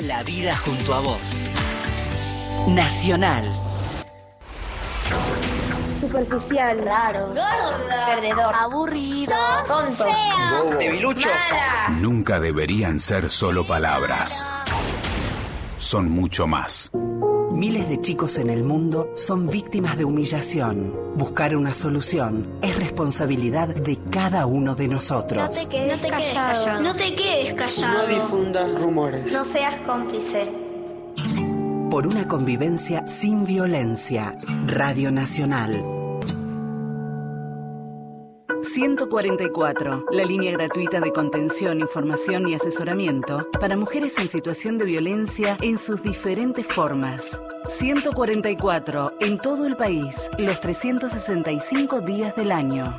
La vida junto a vos. Nacional. Superficial, raro, gordo, perdedor, aburrido, tonto, feo, debilucho. mala. Nunca deberían ser solo palabras. Son mucho más. Miles de chicos en el mundo son víctimas de humillación. Buscar una solución es responsabilidad de cada uno de nosotros. No te quedes callado. No te quedes callado. No difundas rumores. No seas cómplice. Por una convivencia sin violencia. Radio Nacional. 144, la línea gratuita de contención, información y asesoramiento para mujeres en situación de violencia en sus diferentes formas. 144, en todo el país, los 365 días del año.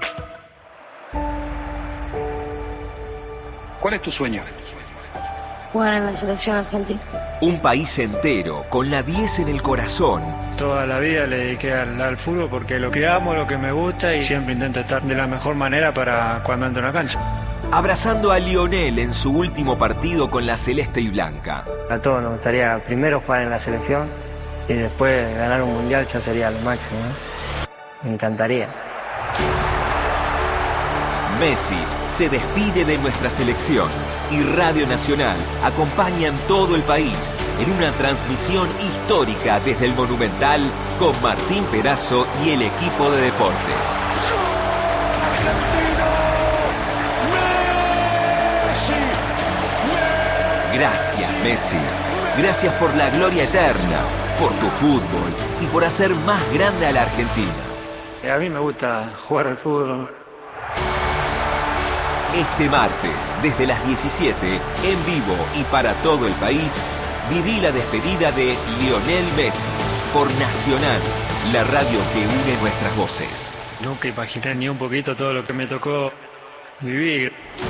¿Cuál es tu sueño? Jugar en la selección argentina. Un país entero, con la 10 en el corazón. Toda la vida le dediqué al fútbol porque lo que amo, lo que me gusta y siempre intento estar de la mejor manera para cuando entro en la cancha. Abrazando a Lionel en su último partido con la celeste y blanca. A todos nos gustaría primero jugar en la selección y después ganar un mundial ya sería lo máximo, ¿eh? Me encantaría. Messi se despide de nuestra selección y Radio Nacional acompaña en todo el país en una transmisión histórica desde el Monumental con Martín Perazo y el equipo de deportes. Gracias, Messi. Gracias por la gloria eterna, por tu fútbol y por hacer más grande a la Argentina. A mí me gusta jugar al fútbol. Este martes, desde las 17, en vivo y para todo el país, viví la despedida de Lionel Messi por Nacional, la radio que une nuestras voces. Nunca imaginé ni un poquito todo lo que me tocó vivir.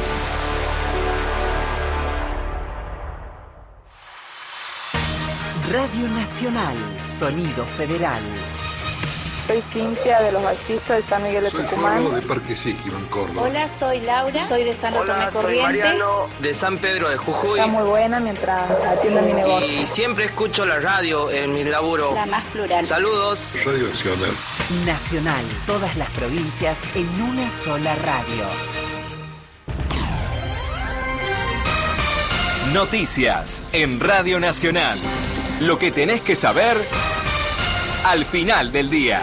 Radio Nacional, sonido federal. Soy Cintia de los Bautizos de San Miguel de Tucumán. Soy de Parque Síquilo, en Córdoba. Hola, soy Laura, soy de San Tomé Corriente. Soy Mariano de San Pedro de Jujuy. Está muy buena mientras atiendo mi negocio. Y siempre escucho la radio en mi laburo. La más plural. Saludos. Radio Nacional. Nacional, todas las provincias en una sola radio. Noticias en Radio Nacional. Lo que tenés que saber al final del día.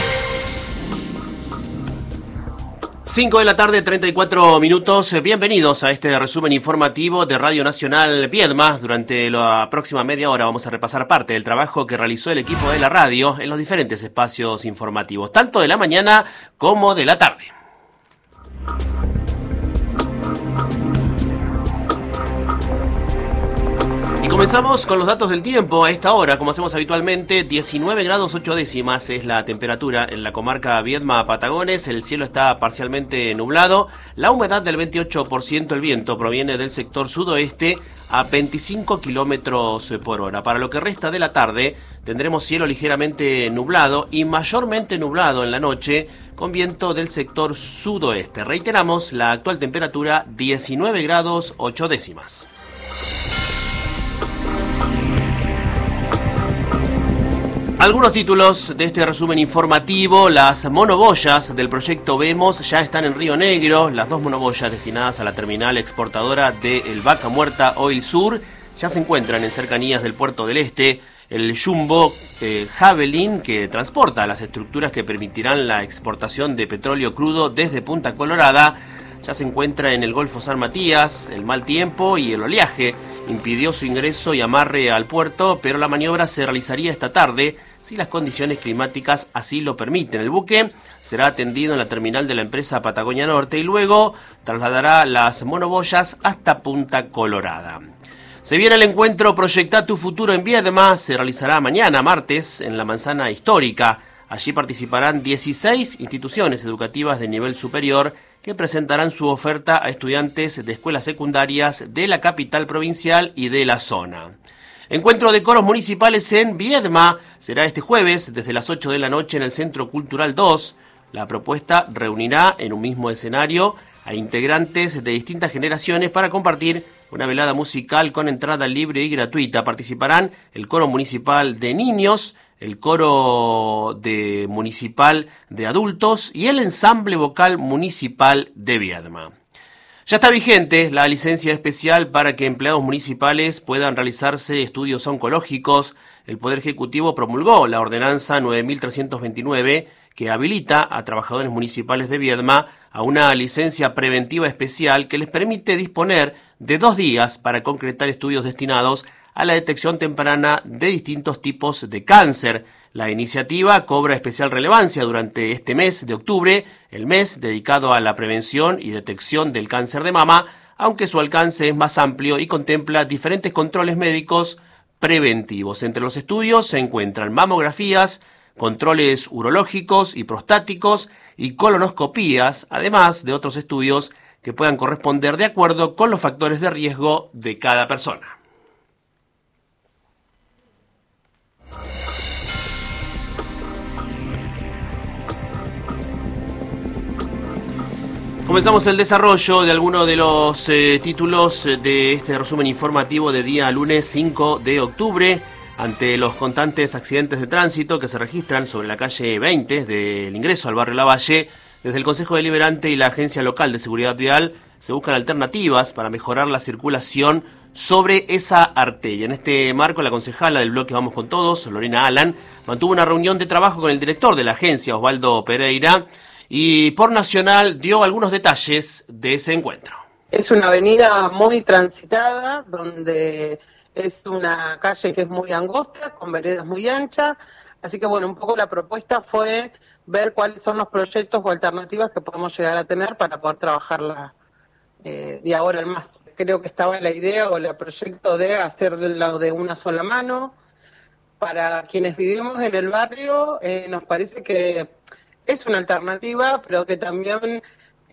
5 de la tarde, 34 minutos. Bienvenidos a este resumen informativo de Radio Nacional Viedma. Durante la próxima media hora vamos a repasar parte del trabajo que realizó el equipo de la radio en los diferentes espacios informativos, tanto de la mañana como de la tarde. Y comenzamos con los datos del tiempo. A esta hora, como hacemos habitualmente, 19 grados 8 décimas es la temperatura en la comarca Viedma-Patagones. El cielo está parcialmente nublado. La humedad del 28%, el viento proviene del sector sudoeste a 25 kilómetros por hora. Para lo que resta de la tarde, tendremos cielo ligeramente nublado y mayormente nublado en la noche, con viento del sector sudoeste. Reiteramos, la actual temperatura 19 grados 8 décimas. Algunos títulos de este resumen informativo. Las monoboyas del proyecto Vemos ya están en Río Negro. Las dos monoboyas destinadas a la terminal exportadora del Vaca Muerta Oil Sur ya se encuentran en cercanías del Puerto del Este. El Jumbo Javelin, que transporta las estructuras que permitirán la exportación de petróleo crudo desde Punta Colorada, ya se encuentra en el Golfo San Matías. El mal tiempo y el oleaje impidió su ingreso y amarre al puerto, pero la maniobra se realizaría esta tarde si las condiciones climáticas así lo permiten. El buque será atendido en la terminal de la empresa Patagonia Norte y luego trasladará las monoboyas hasta Punta Colorada. Se viene el encuentro Proyecta tu futuro en Viedma. Se realizará mañana, martes, en la Manzana Histórica. Allí participarán 16 instituciones educativas de nivel superior que presentarán su oferta a estudiantes de escuelas secundarias de la capital provincial y de la zona. Encuentro de coros municipales en Viedma será este jueves desde las 8 de la noche en el Centro Cultural 2. La propuesta reunirá en un mismo escenario a integrantes de distintas generaciones para compartir una velada musical con entrada libre y gratuita. Participarán el Coro Municipal de Niños, el Coro Municipal de Adultos y el Ensamble Vocal Municipal de Viedma. Ya está vigente la licencia especial para que empleados municipales puedan realizarse estudios oncológicos. El Poder Ejecutivo promulgó la ordenanza 9329 que habilita a trabajadores municipales de Viedma a una licencia preventiva especial que les permite disponer de 2 días para concretar estudios destinados a la detección temprana de distintos tipos de cáncer. La iniciativa cobra especial relevancia durante este mes de octubre, el mes dedicado a la prevención y detección del cáncer de mama, aunque su alcance es más amplio y contempla diferentes controles médicos preventivos. Entre los estudios se encuentran mamografías, controles urológicos y prostáticos y colonoscopías, además de otros estudios que puedan corresponder de acuerdo con los factores de riesgo de cada persona. Comenzamos el desarrollo de algunos de los títulos de este resumen informativo de día lunes 5 de octubre. Ante los constantes accidentes de tránsito que se registran sobre la calle 20 del ingreso al barrio Lavalle, desde el Consejo Deliberante y la Agencia Local de Seguridad Vial se buscan alternativas para mejorar la circulación sobre esa arteria. En este marco, la concejala del bloque Vamos con Todos, Lorena Alan, mantuvo una reunión de trabajo con el director de la agencia, Osvaldo Pereira, y por Nacional dio algunos detalles de ese encuentro. Es una avenida muy transitada, donde es una calle que es muy angosta, con veredas muy anchas, así que bueno, un poco la propuesta fue ver cuáles son los proyectos o alternativas que podemos llegar a tener para poder trabajarla de ahora en más. Creo que estaba la idea o el proyecto de hacerlo de una sola mano. Para quienes vivimos en el barrio, nos parece que es una alternativa, pero que también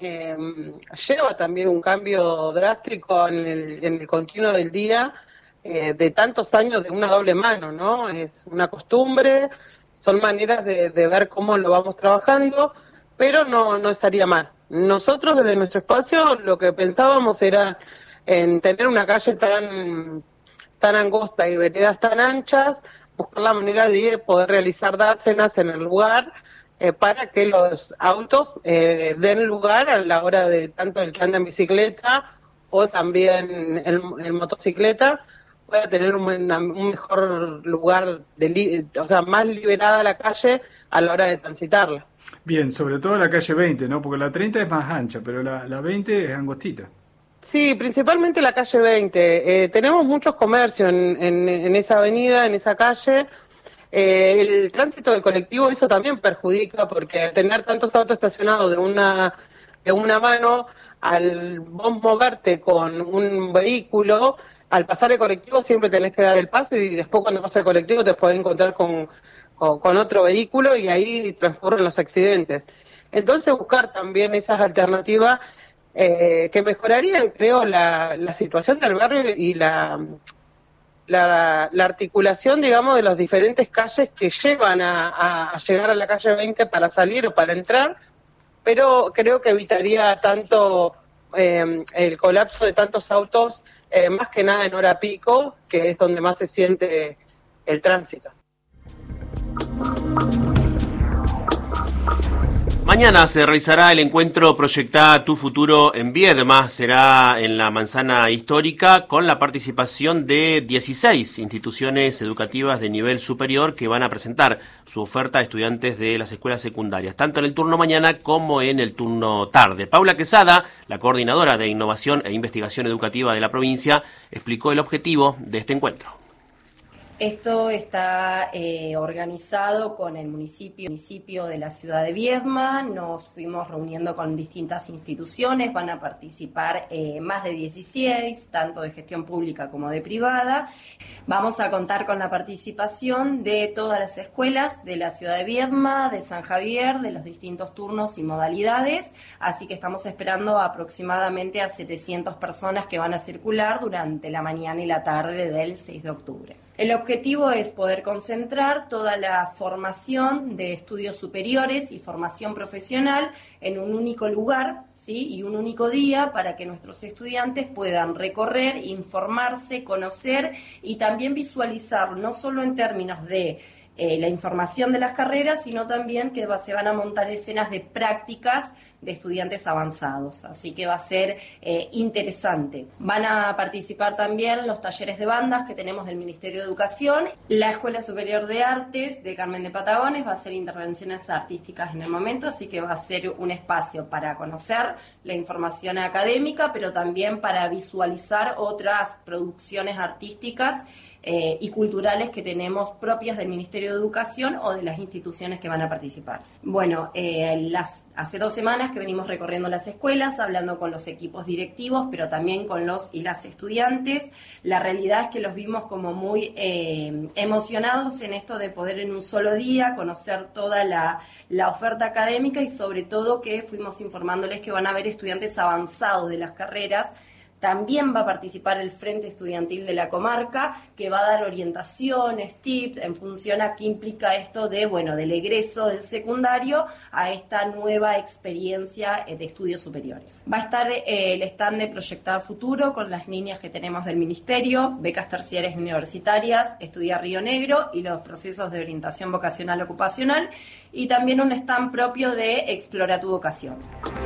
lleva también un cambio drástico en el continuo del día, de tantos años de una doble mano, ¿no? Es una costumbre, son maneras de ver cómo lo vamos trabajando, pero no estaría mal. Nosotros desde nuestro espacio lo que pensábamos era en tener una calle tan angosta y veredas tan anchas, buscar la manera de poder realizar dársenas en el lugar, para que los autos den lugar a la hora de tanto el que anda en bicicleta o también el motocicleta pueda tener un mejor lugar, o sea, más liberada la calle a la hora de transitarla. Bien, sobre todo la calle 20, ¿no? Porque la 30 es más ancha, pero la 20 es angostita. Sí, principalmente la calle 20. Tenemos muchos comercios en esa avenida, en esa calle. El tránsito del colectivo eso también perjudica, porque al tener tantos autos estacionados de una mano, al vos moverte con un vehículo, al pasar el colectivo siempre tenés que dar el paso y después cuando pasa el colectivo te podés encontrar con otro vehículo y ahí transcurren los accidentes. Entonces buscar también esas alternativas que mejorarían, creo, la situación del barrio y la articulación, digamos, de las diferentes calles que llevan a llegar a la calle 20 para salir o para entrar, pero creo que evitaría tanto el colapso de tantos autos, más que nada en hora pico, que es donde más se siente el tránsito. Mañana se realizará el encuentro Proyectá tu futuro en Viedma. Será en la Manzana Histórica con la participación de 16 instituciones educativas de nivel superior que van a presentar su oferta a estudiantes de las escuelas secundarias, tanto en el turno mañana como en el turno tarde. Paula Quesada, la coordinadora de Innovación e Investigación Educativa de la provincia, explicó el objetivo de este encuentro. Esto está organizado con el municipio de la ciudad de Viedma. Nos fuimos reuniendo con distintas instituciones, van a participar más de 16, tanto de gestión pública como de privada. Vamos a contar con la participación de todas las escuelas de la ciudad de Viedma, de San Javier, de los distintos turnos y modalidades, así que estamos esperando aproximadamente a 700 personas que van a circular durante la mañana y la tarde del 6 de octubre. El objetivo es poder concentrar toda la formación de estudios superiores y formación profesional en un único lugar, ¿sí? Y un único día para que nuestros estudiantes puedan recorrer, informarse, conocer y también visualizar, no solo en términos de la información de las carreras, sino también que se van a montar escenas de prácticas de estudiantes avanzados, así que va a ser interesante. Van a participar también los talleres de bandas que tenemos del Ministerio de Educación. La Escuela Superior de Artes de Carmen de Patagones va a hacer intervenciones artísticas en el momento, así que va a ser un espacio para conocer la información académica, pero también para visualizar otras producciones artísticas y culturales que tenemos propias del Ministerio de Educación o de las instituciones que van a participar. Bueno, hace 2 semanas que venimos recorriendo las escuelas, hablando con los equipos directivos, pero también con los y las estudiantes. La realidad es que los vimos como muy emocionados en esto de poder en un solo día conocer toda la oferta académica y sobre todo que fuimos informándoles que van a haber estudiantes avanzados de las carreras. También va a participar el Frente Estudiantil de la comarca, que va a dar orientaciones, tips, en función a qué implica esto del egreso del secundario a esta nueva experiencia de estudios superiores. Va a estar el stand de Proyectar Futuro con las líneas que tenemos del Ministerio, becas terciarias universitarias, Estudiar Río Negro y los procesos de orientación vocacional ocupacional, y también un stand propio de Explora tu vocación.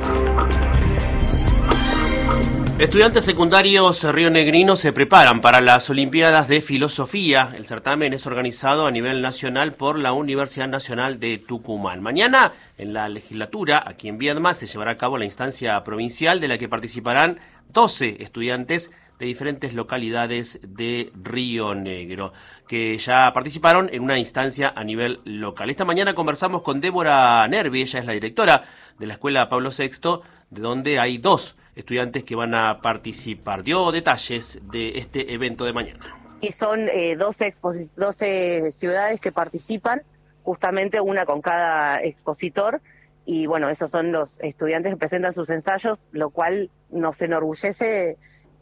Estudiantes secundarios rionegrinos se preparan para las Olimpiadas de Filosofía. El certamen es organizado a nivel nacional por la Universidad Nacional de Tucumán. Mañana, en la legislatura, aquí en Viedma, se llevará a cabo la instancia provincial de la que participarán 12 estudiantes de diferentes localidades de Río Negro, que ya participaron en una instancia a nivel local. Esta mañana conversamos con Débora Nervi, ella es la directora de la Escuela Pablo VI, de donde hay 2 estudiantes que van a participar. Dio detalles de este evento de mañana. Y son 12 ciudades que participan, justamente una con cada expositor, y bueno, esos son los estudiantes que presentan sus ensayos, lo cual nos enorgullece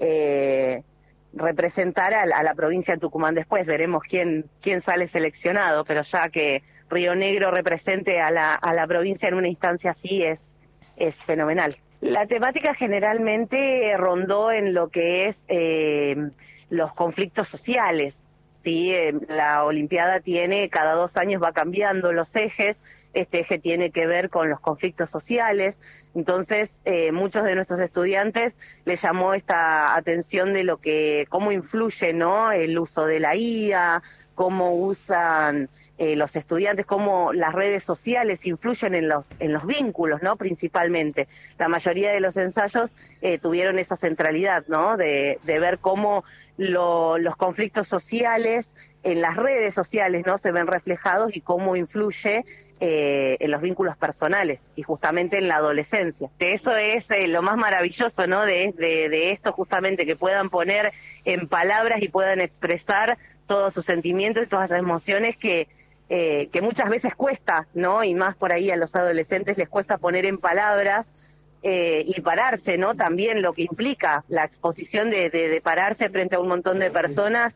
representar a la provincia de Tucumán. Después veremos quién sale seleccionado, pero ya que Río Negro represente a la provincia en una instancia así es fenomenal. La temática generalmente rondó en lo que es los conflictos sociales. ¿Sí? La Olimpiada cada 2 años va cambiando los ejes. Este eje tiene que ver con los conflictos sociales. Entonces, muchos de nuestros estudiantes les llamó esta atención de cómo influye, ¿no?, el uso de la IA, cómo usan los estudiantes, cómo las redes sociales influyen en los vínculos, ¿no?, principalmente. La mayoría de los ensayos tuvieron esa centralidad, ¿no?, de ver cómo los conflictos sociales en las redes sociales, ¿no?, se ven reflejados y cómo influye en los vínculos personales y justamente en la adolescencia. Eso es lo más maravilloso, ¿no?, de esto, justamente, que puedan poner en palabras y puedan expresar todos sus sentimientos y todas las emociones que muchas veces cuesta, ¿no?, y más por ahí a los adolescentes les cuesta poner en palabras y pararse, ¿no?, también lo que implica la exposición de pararse frente a un montón de personas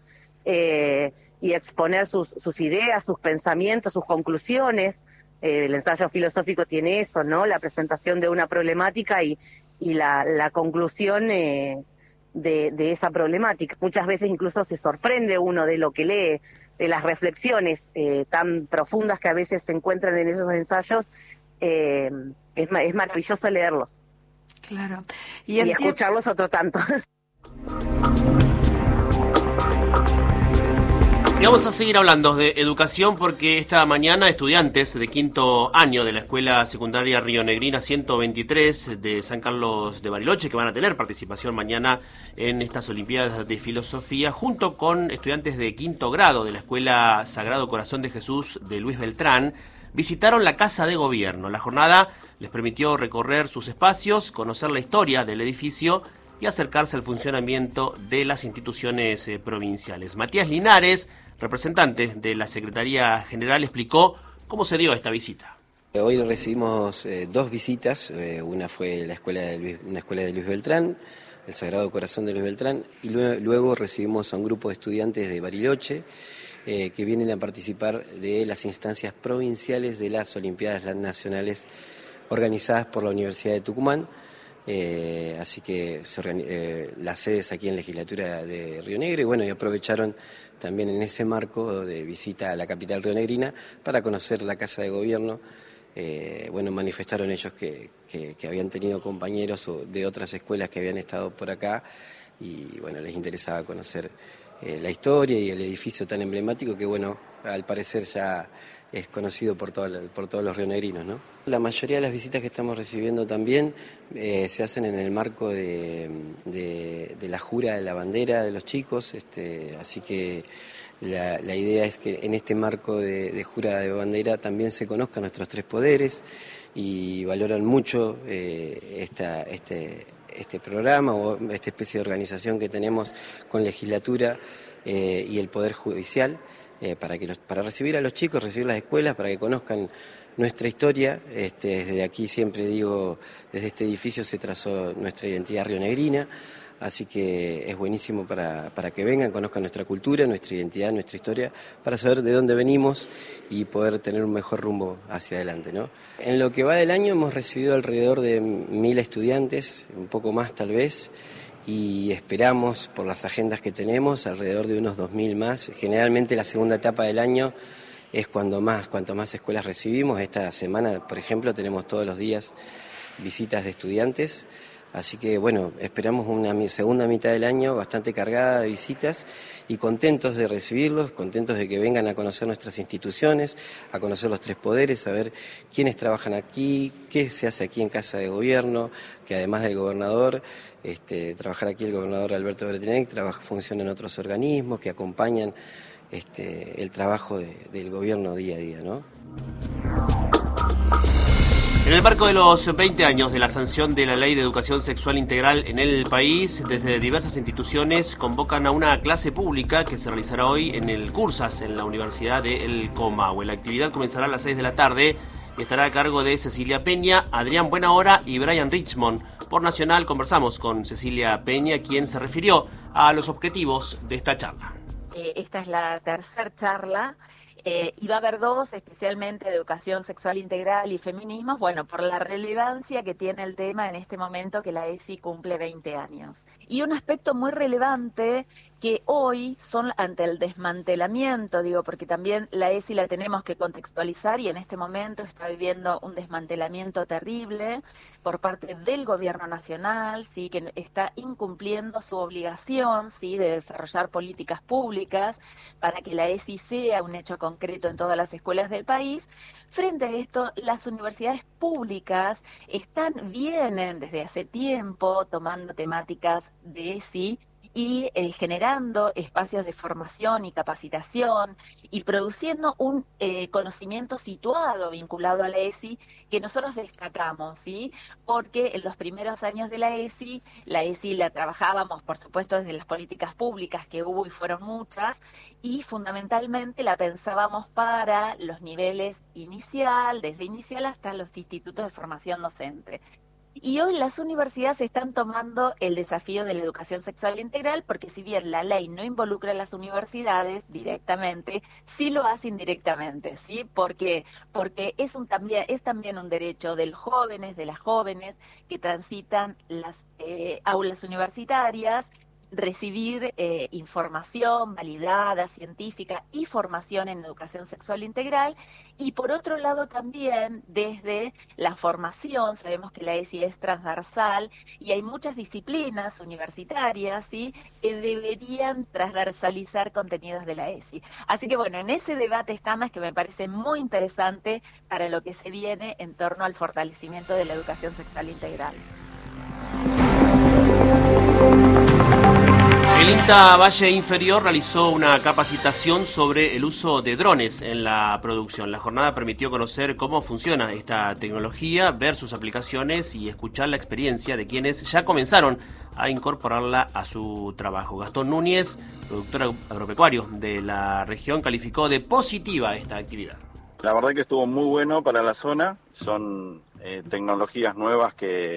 y exponer sus ideas, sus pensamientos, sus conclusiones. El ensayo filosófico tiene eso, ¿no?, la presentación de una problemática y la conclusión de esa problemática. Muchas veces incluso se sorprende uno de lo que lee, de las reflexiones tan profundas que a veces se encuentran en esos ensayos. Es maravilloso leerlos. Claro. Y escucharlos otro tanto. Y vamos a seguir hablando de educación porque esta mañana estudiantes de 5º año de la Escuela Secundaria Rionegrina 123 de San Carlos de Bariloche, que van a tener participación mañana en estas Olimpiadas de Filosofía, junto con estudiantes de 5º grado de la Escuela Sagrado Corazón de Jesús de Luis Beltrán, visitaron la Casa de Gobierno. La jornada les permitió recorrer sus espacios, conocer la historia del edificio y acercarse al funcionamiento de las instituciones provinciales. Matías Linares, representante de la Secretaría General, explicó cómo se dio esta visita. Hoy recibimos 2 visitas, una fue una escuela de Luis Beltrán, el Sagrado Corazón de Luis Beltrán, y luego recibimos a un grupo de estudiantes de Bariloche que vienen a participar de las instancias provinciales de las Olimpiadas Nacionales organizadas por la Universidad de Tucumán. Así que las sedes aquí en Legislatura de Río Negro, y bueno, y aprovecharon también en ese marco de visita a la capital rionegrina para conocer la Casa de Gobierno. Bueno, manifestaron ellos que habían tenido compañeros de otras escuelas que habían estado por acá, y bueno, les interesaba conocer la historia y el edificio tan emblemático que, bueno, al parecer ya es conocido por todos los rionegrinos, ¿no? La mayoría de las visitas que estamos recibiendo también se hacen en el marco de la jura de la bandera de los chicos, así que la idea es que en este marco de jura de bandera también se conozcan nuestros tres poderes, y valoran mucho este programa o esta especie de organización que tenemos con Legislatura y el Poder Judicial, para recibir a los chicos, recibir las escuelas, para que conozcan nuestra historia. Desde aquí siempre digo, desde este edificio se trazó nuestra identidad rionegrina, así que es buenísimo para que vengan, conozcan nuestra cultura, nuestra identidad, nuestra historia, para saber de dónde venimos y poder tener un mejor rumbo hacia adelante, ¿no? En lo que va del año hemos recibido alrededor de 1.000 estudiantes, un poco más tal vez, y esperamos, por las agendas que tenemos, alrededor de unos 2.000 más. Generalmente la segunda etapa del año es cuanto más escuelas recibimos. Esta semana, por ejemplo, tenemos todos los días visitas de estudiantes, así que bueno, esperamos una segunda mitad del año bastante cargada de visitas, y contentos de recibirlos, contentos de que vengan a conocer nuestras instituciones, a conocer los tres poderes, a ver quiénes trabajan aquí, qué se hace aquí en Casa de Gobierno, que además del gobernador, trabajar aquí el gobernador Alberto Bretenec, funciona en otros organismos que acompañan el trabajo del gobierno día a día, ¿no? En el marco de los 20 años de la sanción de la Ley de Educación Sexual Integral en el país, desde diversas instituciones convocan a una clase pública que se realizará hoy en el Cursas, en la Universidad de El Comahue. La actividad comenzará a las 6 de la tarde y estará a cargo de Cecilia Peña, Adrián Buenahora y Brian Richmond. Por Nacional conversamos con Cecilia Peña, quien se refirió a los objetivos de esta charla. Esta es la tercera charla. Y va a haber dos, especialmente de educación sexual integral y feminismos, bueno, por la relevancia que tiene el tema en este momento que la ESI cumple 20 años. Y un aspecto muy relevante que hoy son ante el desmantelamiento, porque también la ESI la tenemos que contextualizar, y en este momento está viviendo un desmantelamiento terrible por parte del gobierno nacional, ¿sí?, que está incumpliendo su obligación, ¿sí?, de desarrollar políticas públicas para que la ESI sea un hecho concreto en todas las escuelas del país. Frente a esto, las universidades públicas vienen desde hace tiempo tomando temáticas de ESI y generando espacios de formación y capacitación y produciendo un conocimiento situado vinculado a la ESI que nosotros destacamos, ¿sí? Porque en los primeros años de la ESI la trabajábamos, por supuesto, desde las políticas públicas que hubo y fueron muchas, y fundamentalmente la pensábamos para los niveles desde inicial hasta los institutos de formación docente. Y hoy las universidades están tomando el desafío de la educación sexual integral, porque si bien la ley no involucra a las universidades directamente, sí lo hace indirectamente, ¿sí? Porque es también un derecho de los jóvenes, de las jóvenes que transitan las aulas universitarias, recibir información validada, científica y formación en educación sexual integral. Y por otro lado también desde la formación, sabemos que la ESI es transversal y hay muchas disciplinas universitarias, ¿sí?, que deberían transversalizar contenidos de la ESI. Así que bueno, en ese debate estamos, que me parece muy interesante para lo que se viene en torno al fortalecimiento de la educación sexual integral. El INTA Valle Inferior realizó una capacitación sobre el uso de drones en la producción. La jornada permitió conocer cómo funciona esta tecnología, ver sus aplicaciones y escuchar la experiencia de quienes ya comenzaron a incorporarla a su trabajo. Gastón Núñez, productor agropecuario de la región, calificó de positiva esta actividad. La verdad que estuvo muy bueno para la zona, son tecnologías nuevas que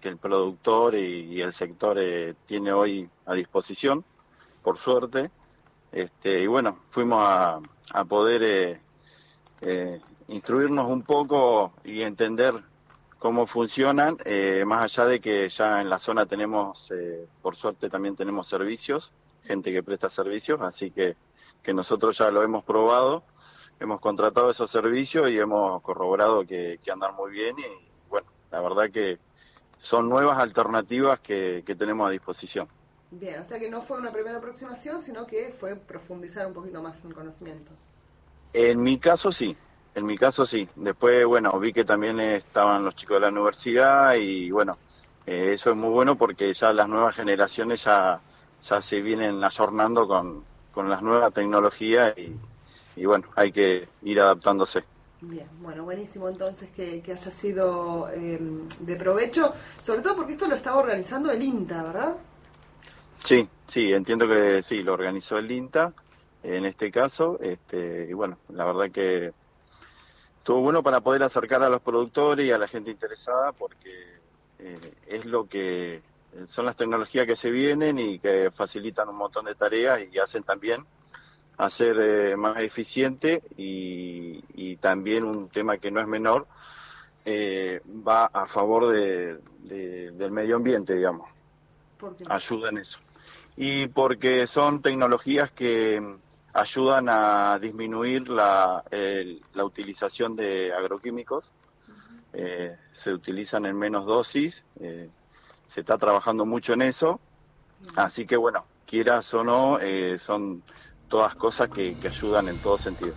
el productor y el sector tiene hoy a disposición, por suerte. Y bueno, fuimos a poder instruirnos un poco y entender cómo funcionan, más allá de que ya en la zona tenemos, por suerte también tenemos servicios, gente que presta servicios, así que nosotros ya lo hemos probado, hemos contratado esos servicios y hemos corroborado que andan muy bien y bueno, la verdad que son nuevas alternativas que tenemos a disposición. Bien, o sea que no fue una primera aproximación, sino que fue profundizar un poquito más en el conocimiento. En mi caso sí. Después, bueno, vi que también estaban los chicos de la universidad y bueno, eso es muy bueno porque ya las nuevas generaciones ya se vienen ayornando con las nuevas tecnologías y bueno, hay que ir adaptándose. Bien, bueno, buenísimo entonces que haya sido de provecho, sobre todo porque esto lo estaba organizando el INTA, ¿verdad? Sí, entiendo que sí, lo organizó el INTA en este caso, y bueno, la verdad que estuvo bueno para poder acercar a los productores y a la gente interesada porque es lo que son las tecnologías que se vienen y que facilitan un montón de tareas y hacen también hacer más eficiente y también un tema que no es menor, va a favor del medio ambiente, digamos. ¿Por qué? Ayuda en eso. Y porque son tecnologías que ayudan a disminuir la utilización de agroquímicos, se utilizan en menos dosis, se está trabajando mucho en eso, así que bueno, quieras o no, son todas cosas que ayudan en todo sentido.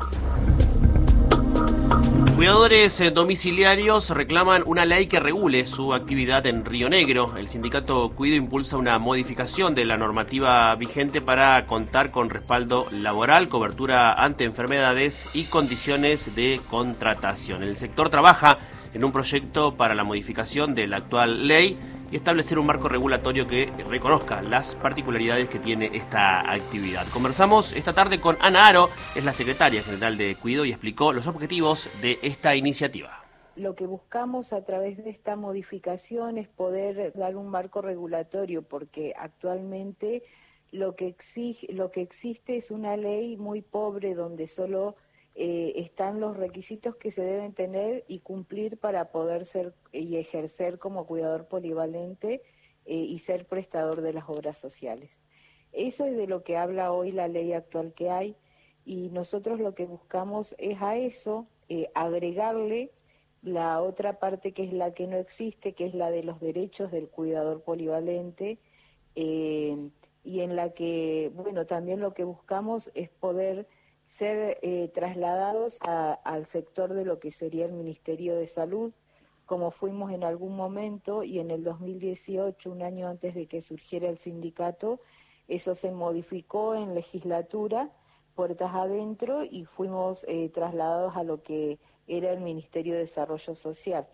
Cuidadores domiciliarios reclaman una ley que regule su actividad en Río Negro. El sindicato Cuido impulsa una modificación de la normativa vigente para contar con respaldo laboral, cobertura ante enfermedades y condiciones de contratación. El sector trabaja en un proyecto para la modificación de la actual ley y establecer un marco regulatorio que reconozca las particularidades que tiene esta actividad. Conversamos esta tarde con Ana Aro, es la secretaria general de Cuido, y explicó los objetivos de esta iniciativa. Lo que buscamos a través de esta modificación es poder dar un marco regulatorio, porque actualmente lo que existe es una ley muy pobre donde solo están los requisitos que se deben tener y cumplir para poder ser y ejercer como cuidador polivalente y ser prestador de las obras sociales. Eso es de lo que habla hoy la ley actual que hay, y nosotros lo que buscamos es a eso agregarle la otra parte que es la que no existe, que es la de los derechos del cuidador polivalente, y en la que, bueno, también lo que buscamos es poder ser trasladados al sector de lo que sería el Ministerio de Salud, como fuimos en algún momento, y en el 2018, un año antes de que surgiera el sindicato, eso se modificó en legislatura, puertas adentro, y fuimos trasladados a lo que era el Ministerio de Desarrollo Social.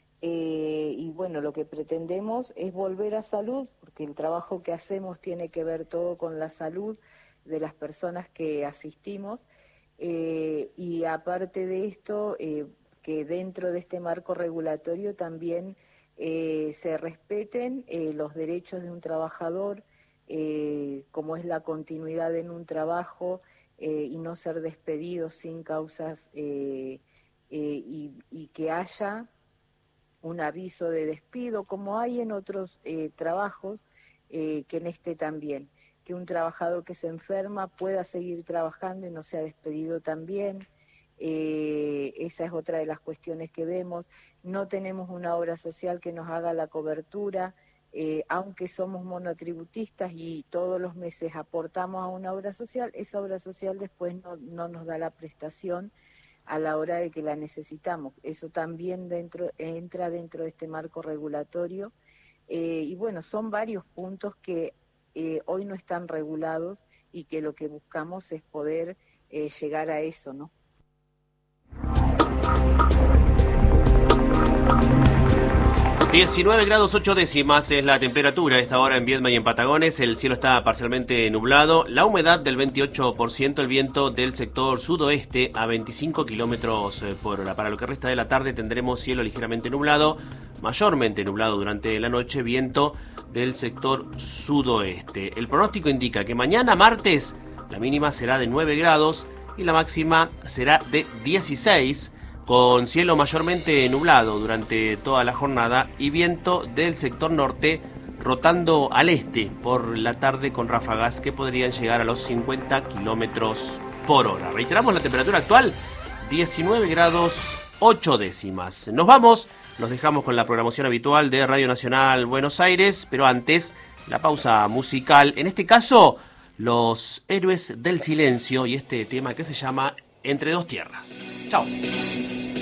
Y bueno, lo que pretendemos es volver a salud, porque el trabajo que hacemos tiene que ver todo con la salud de las personas que asistimos, y aparte de esto, que dentro de este marco regulatorio también se respeten los derechos de un trabajador, como es la continuidad en un trabajo y no ser despedidos sin causas, y que haya un aviso de despido, como hay en otros trabajos, que en este también, que un trabajador que se enferma pueda seguir trabajando y no sea despedido también. Esa es otra de las cuestiones que vemos. No tenemos una obra social que nos haga la cobertura, aunque somos monotributistas y todos los meses aportamos a una obra social, esa obra social después no nos da la prestación a la hora de que la necesitamos. Eso también entra dentro de este marco regulatorio, y bueno, son varios puntos que hoy no están regulados y que lo que buscamos es poder llegar a eso, ¿no? 19 grados 8 décimas es la temperatura a esta hora en Viedma y en Patagones. El cielo está parcialmente nublado. La humedad del 28%, el viento del sector sudoeste a 25 kilómetros por hora. Para lo que resta de la tarde tendremos cielo ligeramente nublado, mayormente nublado durante la noche, viento del sector sudoeste. El pronóstico indica que mañana martes la mínima será de 9 grados y la máxima será de 16, con cielo mayormente nublado durante toda la jornada y viento del sector norte rotando al este por la tarde con ráfagas que podrían llegar a los 50 kilómetros por hora. Reiteramos la temperatura actual, 19 grados 8 décimas. Nos vamos, los dejamos con la programación habitual de Radio Nacional Buenos Aires, pero antes la pausa musical, en este caso Los Héroes del Silencio y este tema que se llama Entre dos tierras. Chao.